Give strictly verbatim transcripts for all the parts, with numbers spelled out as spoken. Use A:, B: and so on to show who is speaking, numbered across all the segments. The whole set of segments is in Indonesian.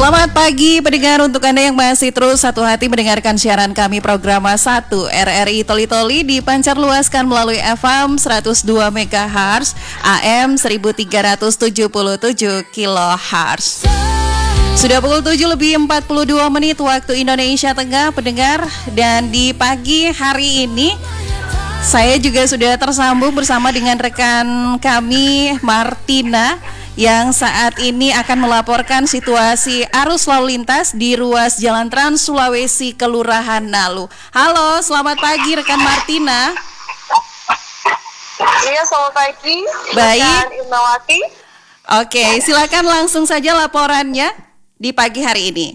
A: Selamat pagi pendengar, untuk Anda yang masih terus satu hati mendengarkan siaran kami program satu R R I Toli Toli dipancar luaskan melalui F M seratus dua megahertz, A M seribu tiga ratus tujuh puluh tujuh kilohertz. Sudah pukul tujuh lebih empat puluh dua menit waktu Indonesia Tengah pendengar, dan di pagi hari ini saya juga sudah tersambung bersama dengan rekan kami Martina yang saat ini akan melaporkan situasi arus lalu lintas di ruas Jalan Trans Sulawesi Kelurahan Nalu. Halo, selamat pagi rekan Martina.
B: Iya, selamat pagi.
A: Baik.
B: Irnawati.
A: Oke, silakan langsung saja laporannya di pagi hari ini.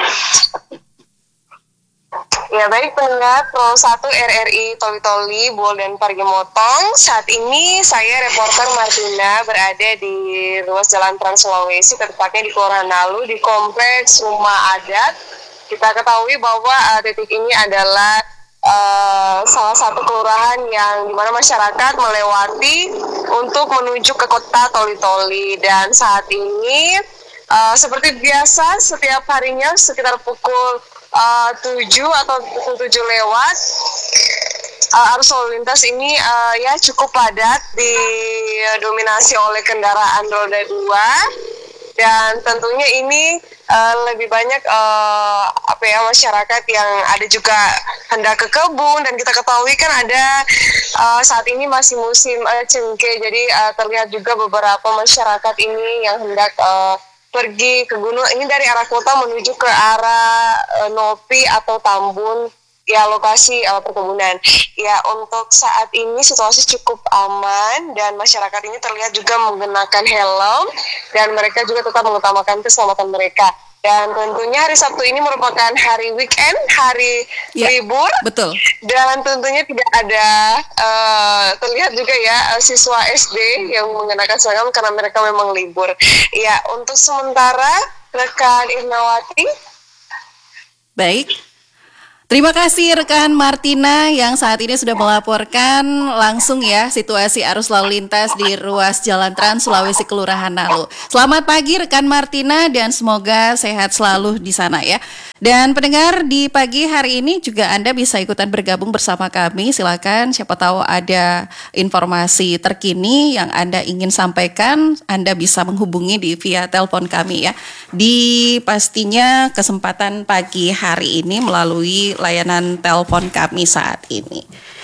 B: Ya baik pendengar Pro satu R R I Toli Toli Bol dan Parigi Motong. Saat ini saya reporter Martina berada di ruas Jalan Trans Sulawesi, tepatnya di Kelurahan Nalu di kompleks Rumah Adat. Kita ketahui bahwa uh, titik ini adalah uh, salah satu kelurahan yang dimana masyarakat melewati untuk menuju ke kota Toli Toli, dan saat ini uh, seperti biasa setiap harinya sekitar pukul Uh, tujuh atau pukul tujuh lewat uh, arus lalu lintas ini uh, ya cukup padat, didominasi oleh kendaraan roda dua, dan tentunya ini uh, lebih banyak uh, apa ya masyarakat yang ada juga hendak ke kebun, dan kita ketahui kan ada uh, saat ini masih musim uh, cengkeh, jadi uh, terlihat juga beberapa masyarakat ini yang hendak uh, pergi ke gunung ini dari arah kota menuju ke arah uh, Nopi atau Tambun, ya lokasi uh, perkebunan. Ya, untuk saat ini situasi cukup aman dan masyarakat ini terlihat juga menggunakan helm, dan mereka juga tetap mengutamakan keselamatan mereka. Dan tentunya hari Sabtu ini merupakan hari weekend, hari ya, libur.
A: Betul. Dan
B: tentunya tidak ada uh, terlihat juga ya uh, siswa S D yang mengenakan seragam karena mereka memang libur. Ya, untuk sementara rekan Irnawati.
A: Baik. Terima kasih rekan Martina yang saat ini sudah melaporkan langsung ya situasi arus lalu lintas di ruas Jalan Trans Sulawesi Kelurahan Nalu. Selamat pagi rekan Martina, dan semoga sehat selalu di sana ya. Dan pendengar, di pagi hari ini juga Anda bisa ikutan bergabung bersama kami. Silakan, siapa tahu ada informasi terkini yang Anda ingin sampaikan, Anda bisa menghubungi di via telepon kami ya. Di pastinya kesempatan pagi hari ini melalui layanan telepon kami saat ini.